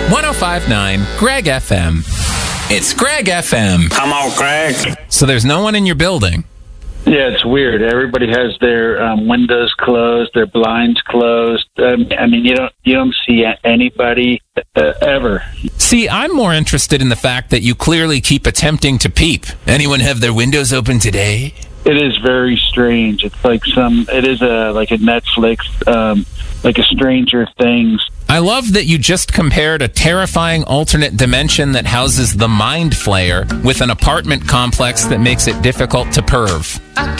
105.9 Greg FM. It's Greg FM. Come on, Greg. So there's no one in your building. Yeah, it's weird. Everybody has their windows closed, their blinds closed. I mean, you don't see anybody ever. See, I'm more interested in the fact that you clearly keep attempting to peep. Anyone have their windows open today? It is very strange. It's like like a Netflix, like a Stranger Things. I love that you just compared a terrifying alternate dimension that houses the Mind Flayer with an apartment complex that makes it difficult to perv.